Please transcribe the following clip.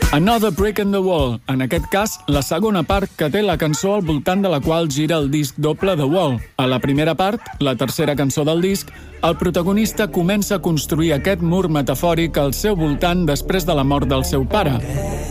Another Brick in the Wall, en aquest cas, la segona part que té la cançó al voltant de la qual gira el disc doble The Wall. A la primera part, la tercera cançó del disc, el protagonista comença a construir aquest mur metafòric al seu voltant després de la mort del seu pare.